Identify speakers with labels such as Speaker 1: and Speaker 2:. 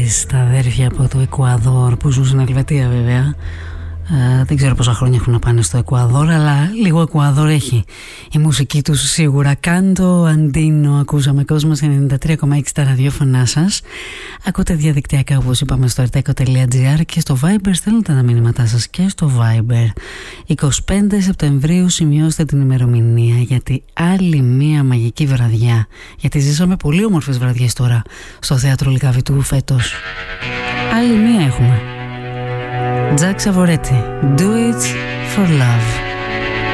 Speaker 1: Days, τα αδέρφια από το Εκουαδόρ που ζουν στην Ελβετία βέβαια. Δεν ξέρω πόσα χρόνια έχουν να πάνε στο Εκουαδόρ, αλλά λίγο Εκουαδόρ έχει η μουσική τους σίγουρα. Κάντο Αντίνο ακούσαμε, κόσμο 93,6 τα ραδιόφωνά σας. Ακούτε διαδικτυακά όπως είπαμε στο erteco.gr και στο Viber στέλνετε τα μηνύματά σας και στο Viber. 25 Σεπτεμβρίου σημειώστε την ημερομηνία, γιατί άλλη μία μαγική βραδιά, γιατί ζήσαμε πολύ όμορφες βραδιές τώρα στο θέατρο Λυκαβητού φέτος. Άλλη μία έχουμε. Jack Savoretti, Do It For Love.